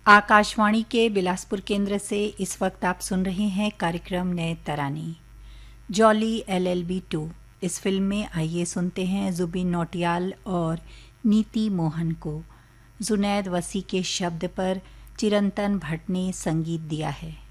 आकाशवाणी के बिलासपुर केंद्र से इस वक्त आप सुन रहे हैं कार्यक्रम नए तराने। जॉली LLB 2 इस फिल्म में आइए सुनते हैं जुबिन नौटियाल और नीति मोहन को। जुनैद वसी के शब्द पर चिरंतन भट्ट ने संगीत दिया है।